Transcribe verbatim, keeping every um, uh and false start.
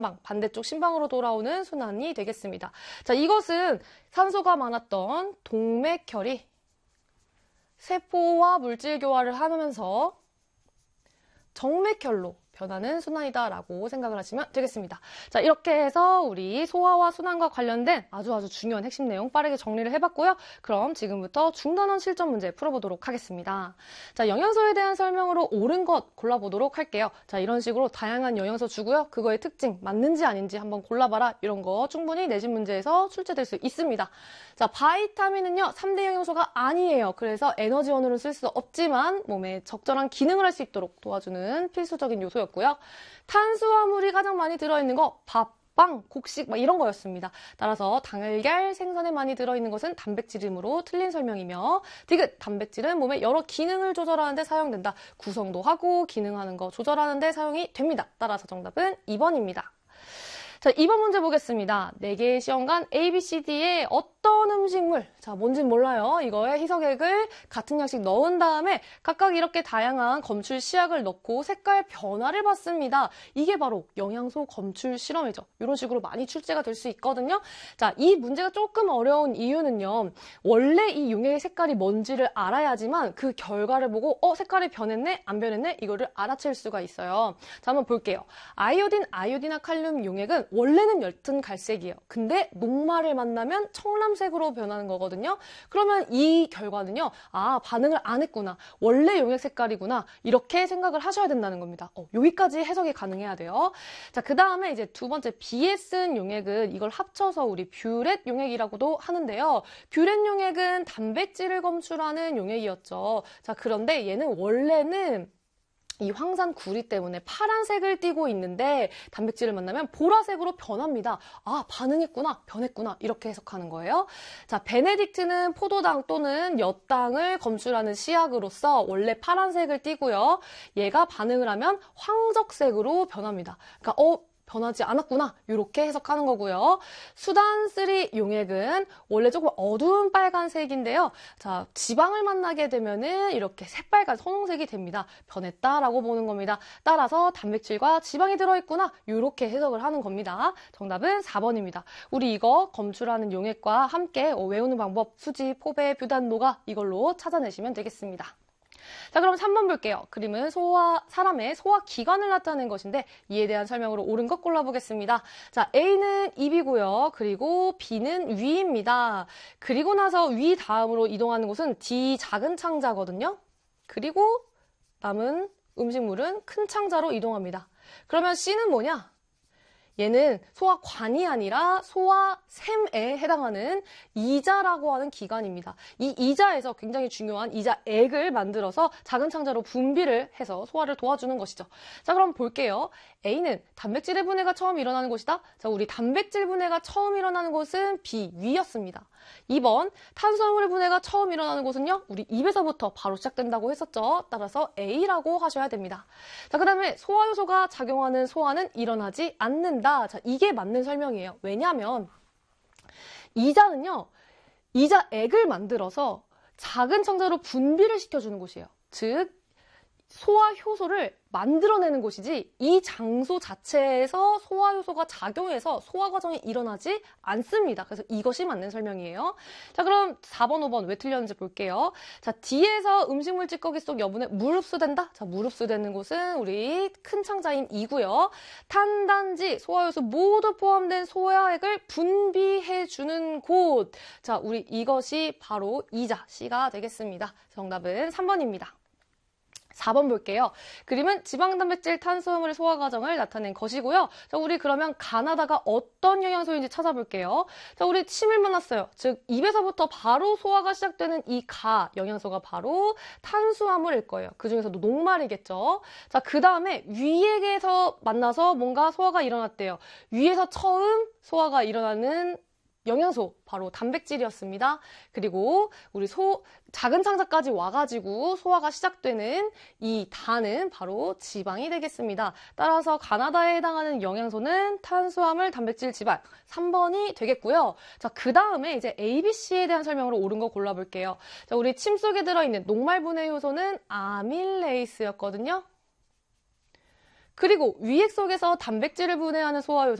방, 반대쪽 심방으로 돌아오는 순환이 되겠습니다. 자, 이것은 산소가 많았던 동맥혈이 세포와 물질 교환을 하면서 정맥혈로 변하는 순환이다라고 생각을 하시면 되겠습니다. 자, 이렇게 해서 우리 소화와 순환과 관련된 아주 아주 중요한 핵심 내용 빠르게 정리를 해봤고요. 그럼 지금부터 중단원 실전 문제 풀어보도록 하겠습니다. 자, 영양소에 대한 설명으로 옳은 것 골라보도록 할게요. 자, 이런 식으로 다양한 영양소 주고요. 그거의 특징 맞는지 아닌지 한번 골라봐라. 이런 거 충분히 내신 문제에서 출제될 수 있습니다. 자, 바이타민은요, 삼 대 영양소가 아니에요. 그래서 에너지원으로 쓸 수 없지만 몸에 적절한 기능을 할 수 있도록 도와주는 필수적인 요소였고요. 탄수화물이 가장 많이 들어있는 거 밥, 빵, 곡식 막 이런 거였습니다. 따라서 달걀 생선에 많이 들어있는 것은 단백질이므로 틀린 설명이며 디귿, 단백질은 몸의 여러 기능을 조절하는 데 사용된다. 구성도 하고 기능하는 거 조절하는 데 사용이 됩니다. 따라서 정답은 이 번입니다. 자, 이 번 문제 보겠습니다. 네 개의 시험관 A, B, C, D에 어떤 음식물, 자, 뭔진 몰라요. 이거에 희석액을 같은 양씩 넣은 다음에 각각 이렇게 다양한 검출 시약을 넣고 색깔 변화를 봤습니다. 이게 바로 영양소 검출 실험이죠. 이런 식으로 많이 출제가 될 수 있거든요. 자, 이 문제가 조금 어려운 이유는요. 원래 이 용액의 색깔이 뭔지를 알아야지만 그 결과를 보고 어, 색깔이 변했네? 안 변했네? 이거를 알아챌 수가 있어요. 자, 한번 볼게요. 아이오딘, 아이오디나 칼륨 용액은 원래는 옅은 갈색이에요. 근데 녹말을 만나면 청람색으로 변하는 거거든요. 그러면 이 결과는요. 아, 반응을 안 했구나. 원래 용액 색깔이구나. 이렇게 생각을 하셔야 된다는 겁니다. 어, 여기까지 해석이 가능해야 돼요. 자, 그 다음에 이제 두 번째 B에 쓴 용액은 이걸 합쳐서 우리 뷰렛 용액이라고도 하는데요. 뷰렛 용액은 단백질을 검출하는 용액이었죠. 자, 그런데 얘는 원래는 이 황산 구리 때문에 파란색을 띠고 있는데 단백질을 만나면 보라색으로 변합니다. 아, 반응했구나, 변했구나 이렇게 해석하는 거예요. 자, 베네딕트는 포도당 또는 엿당을 검출하는 시약으로서 원래 파란색을 띠고요. 얘가 반응을 하면 황적색으로 변합니다. 그러니까 어, 변하지 않았구나 이렇게 해석하는 거고요. 수단 삼 용액은 원래 조금 어두운 빨간색인데요. 자, 지방을 만나게 되면은 이렇게 새빨간 선홍색이 됩니다. 변했다라고 보는 겁니다. 따라서 단백질과 지방이 들어있구나 이렇게 해석을 하는 겁니다. 정답은 사 번입니다. 우리 이거 검출하는 용액과 함께 외우는 방법 수지, 포배, 뷰단, 노가 이걸로 찾아내시면 되겠습니다. 자, 그럼 삼 번 볼게요. 그림은 소화, 사람의 소화 기관을 나타낸 것인데 이에 대한 설명으로 옳은 것 골라보겠습니다. 자, A는 입이고요. 그리고 B는 위입니다. 그리고 나서 위 다음으로 이동하는 곳은 D 작은 창자거든요. 그리고 남은 음식물은 큰 창자로 이동합니다. 그러면 C는 뭐냐? 얘는 소화관이 아니라 소화샘에 해당하는 이자라고 하는 기관입니다. 이 이자에서 굉장히 중요한 이자액을 만들어서 작은 창자로 분비를 해서 소화를 도와주는 것이죠. 자, 그럼 볼게요. A는 단백질의 분해가 처음 일어나는 곳이다. 자, 우리 단백질 분해가 처음 일어나는 곳은 B, 위였습니다. 이 번 탄수화물의 분해가 처음 일어나는 곳은요. 우리 입에서부터 바로 시작된다고 했었죠. 따라서 A라고 하셔야 됩니다. 자, 그 다음에 소화효소가 작용하는 소화는 일어나지 않는다. 자, 이게 맞는 설명이에요. 왜냐하면 이자는요. 이자액을 만들어서 작은 창자로 분비를 시켜주는 곳이에요. 즉 소화효소를 만들어내는 곳이지 이 장소 자체에서 소화효소가 작용해서 소화 과정이 일어나지 않습니다. 그래서 이것이 맞는 설명이에요. 자, 그럼 사 번, 오 번 왜 틀렸는지 볼게요. 자, D에서 음식물 찌꺼기 속 여분에 물 흡수된다? 자, 물 흡수되는 곳은 우리 큰 창자인 이고요. 탄단지, 소화효소 모두 포함된 소화액을 분비해주는 곳. 자, 우리 이것이 바로 이자, C가 되겠습니다. 정답은 삼 번입니다. 사 번 볼게요. 그림은 지방, 단백질, 탄수화물의 소화 과정을 나타낸 것이고요. 자, 우리 그러면 가나다가 어떤 영양소인지 찾아볼게요. 자, 우리 침을 만났어요. 즉 입에서부터 바로 소화가 시작되는 이 가 영양소가 바로 탄수화물일 거예요. 그 중에서도 녹말이겠죠. 자, 그 다음에 위액에서 만나서 뭔가 소화가 일어났대요. 위에서 처음 소화가 일어나는 영양소 바로 단백질이었습니다. 그리고 우리 소 작은 창자까지 와가지고 소화가 시작되는 이 다는 바로 지방이 되겠습니다. 따라서 가나다에 해당하는 영양소는 탄수화물, 단백질, 지방 삼 번이 되겠고요. 자, 그 다음에 이제 A, B, C에 대한 설명으로 옳은 거 골라볼게요. 자, 우리 침 속에 들어있는 녹말 분해 효소는 아밀레이스였거든요. 그리고 위액 속에서 단백질을 분해하는 소화 요소